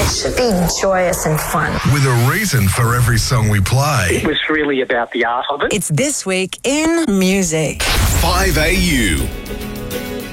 should be joyous and fun. With a reason for every song we play. It was really about the art of it. It's This Week in Music. 5AU.